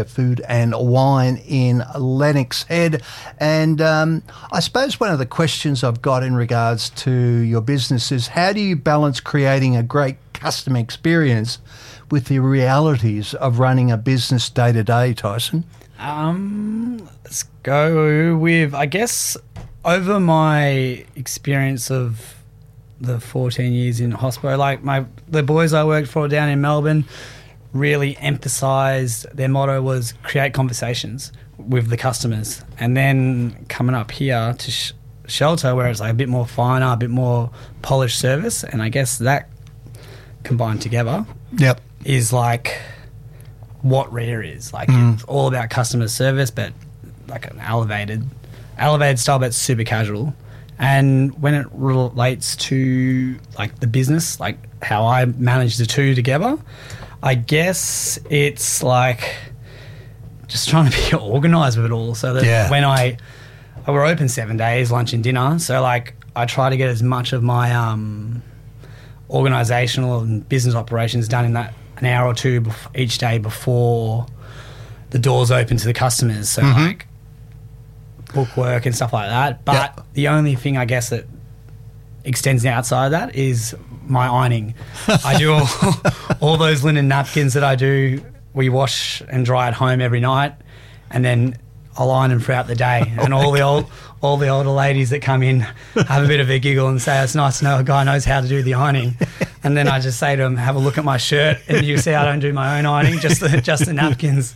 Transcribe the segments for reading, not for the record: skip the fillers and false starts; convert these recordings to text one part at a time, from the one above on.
Food and Wine in Lennox Head. And I suppose one of the questions I've got in regards to your business is, how do you balance creating a great customer experience with the realities of running a business day to day, Tyson? Let's go with, I guess, over my experience of the 14 years in hospital, like the boys I worked for down in Melbourne really emphasised, their motto was create conversations with the customers. And then coming up here to Shelter, where it's like a bit more finer, a bit more polished service, and I guess that combined together is like what Rhea is. Like it's all about customer service, but like an elevated style, but super casual. And when it relates to like the business, like how I manage the two together, I guess it's like just trying to be organised with it all, so that when we're open 7 days, lunch and dinner, so like I try to get as much of my organisational and business operations done in that an hour or two each day before the doors open to the customers. So like book work and stuff like that. But the only thing I guess that extends outside of that is my ironing. I do all those linen napkins that I do. We wash and dry at home every night, and then I'll iron them throughout the day. And all the older ladies that come in have a bit of a giggle and say, it's nice to know a guy knows how to do the ironing. And then I just say to them, have a look at my shirt, and you see I don't do my own ironing, just the napkins.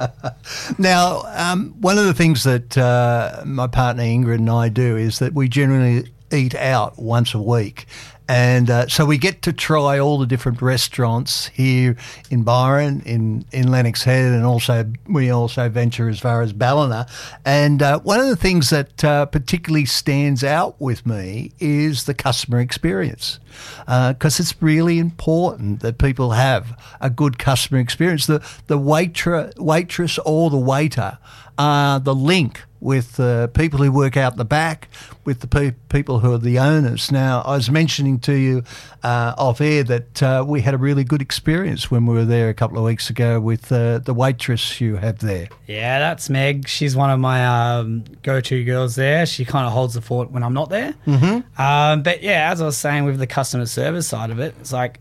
Now, one of the things that my partner Ingrid and I do is that we generally eat out once a week. And so we get to try all the different restaurants here in Byron, in Lennox Head, and we also venture as far as Ballina. And one of the things that particularly stands out with me is the customer experience, because it's really important that people have a good customer experience. The waitress or the waiter are the link with the people who work out the back, with the people who are the owners. Now, I was mentioning to you off air that we had a really good experience when we were there a couple of weeks ago with the waitress you have there. Yeah, that's Meg. She's one of my go-to girls there. She kind of holds the fort when I'm not there. But yeah, as I was saying with the customer service side of it, it's like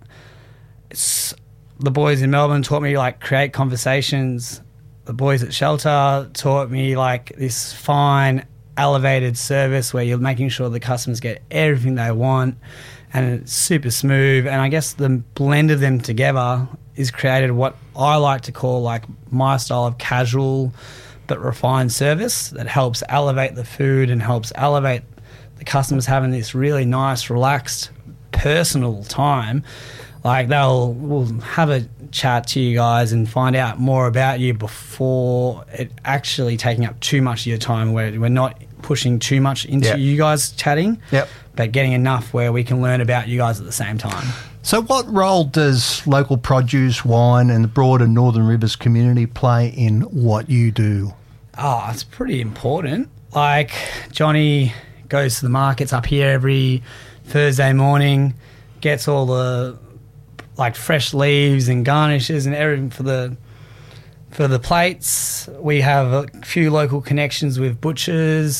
the boys in Melbourne taught me like create conversations. The boys at Shelter taught me like this fine, elevated service where you're making sure the customers get everything they want, and it's super smooth. And I guess the blend of them together is created what I like to call like my style of casual but refined service that helps elevate the food and helps elevate the customers having this really nice, relaxed, personal time. Like we'll have a chat to you guys and find out more about you before it actually taking up too much of your time, where we're not pushing too much into you guys chatting, but getting enough where we can learn about you guys at the same time. So what role does local produce, wine and the broader Northern Rivers community play in what you do? Oh, it's pretty important. Like Johnny goes to the markets up here every Thursday morning, gets all the like fresh leaves and garnishes and everything for the plates. We have a few local connections with butchers.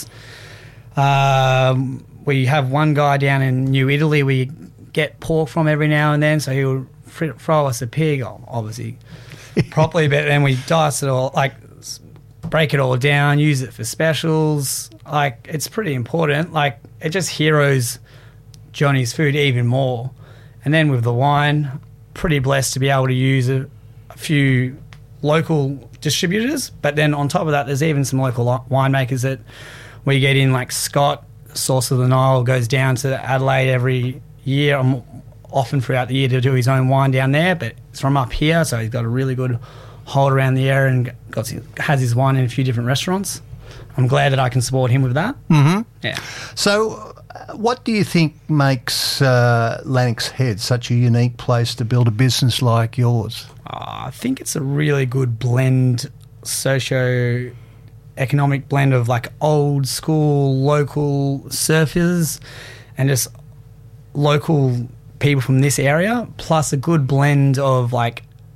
We have one guy down in New Italy we get pork from every now and then, so he'll throw us a pig, obviously properly, but then we dice it all, like break it all down, use it for specials. Like it's pretty important. Like it just heroes Johnny's food even more. And then with the wine, pretty blessed to be able to use a few local distributors. But then on top of that, there's even some local winemakers that we get in, like Scott, Source of the Nile, goes down to Adelaide every year, often throughout the year, to do his own wine down there. But it's from up here, so he's got a really good hold around the area and has his wine in a few different restaurants. I'm glad that I can support him with that. Yeah. So what do you think makes Lennox Head such a unique place to build a business like yours? I think it's a really good blend, socio-economic blend of like old school local surfers and just local people from this area, plus a good blend of like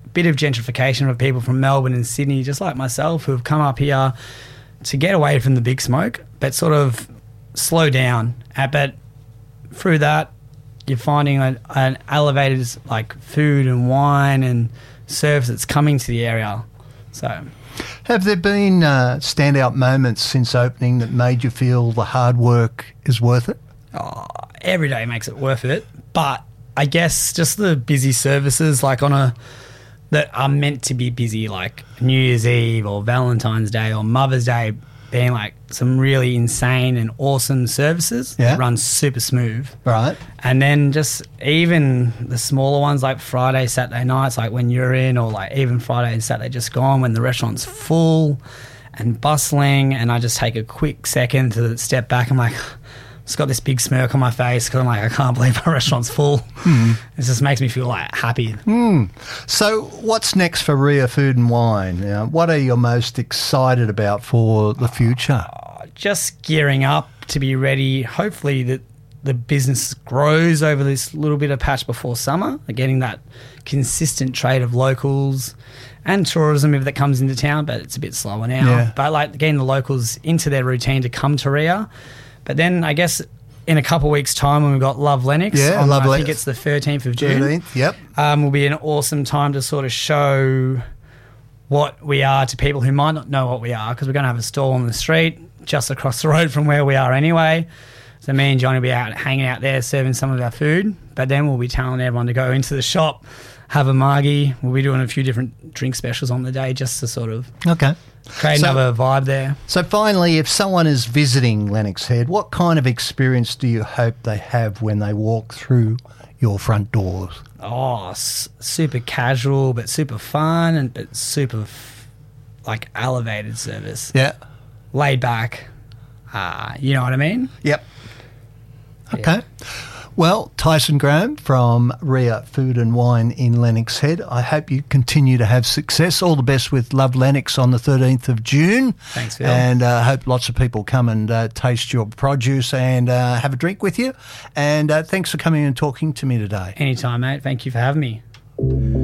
bit of gentrification of people from Melbourne and Sydney, just like myself, who have come up here to get away from the big smoke, but sort of slow down. But through that, you're finding an elevated like food and wine and service that's coming to the area. So, have there been standout moments since opening that made you feel the hard work is worth it? Every day makes it worth it, but I guess just the busy services like that are meant to be busy, like New Year's Eve or Valentine's Day or Mother's Day, being like some really insane and awesome services that run super smooth. Right. And then just even the smaller ones like Friday, Saturday nights, like when you're in, or like even Friday and Saturday just gone when the restaurant's full and bustling, and I just take a quick second to step back. I'm like, it's got this big smirk on my face because I'm like, I can't believe my restaurant's full. It just makes me feel like happy. So what's next for Ria Food and Wine? What are you most excited about for the future? Just gearing up to be ready. Hopefully that the business grows over this little bit of patch before summer, getting that consistent trade of locals and tourism if that comes into town, but it's a bit slower now. Yeah. But like getting the locals into their routine to come to Ria. But then I guess in a couple of weeks' time when we've got Love Lennox, I think it's the 13th of June. 13th, yep. Will be an awesome time to sort of show what we are to people who might not know what we are, because we're going to have a stall on the street just across the road from where we are anyway. So me and Johnny will be out hanging out there serving some of our food, but then we'll be telling everyone to go into the shop, have a margie. We'll be doing a few different drink specials on the day just to sort of create another vibe there. So finally, if someone is visiting Lennox Head, what kind of experience do you hope they have when they walk through your front doors? Super casual, but super fun, but super like elevated service. Yeah. Laid back. You know what I mean? Yep. Okay. Yeah. Well, Tyson Graham from Ria Food and Wine in Lennox Head, I hope you continue to have success. All the best with Love Lennox on the 13th of June. Thanks, Phil. And I hope lots of people come and taste your produce and have a drink with you. And thanks for coming and talking to me today. Anytime, mate. Thank you for having me.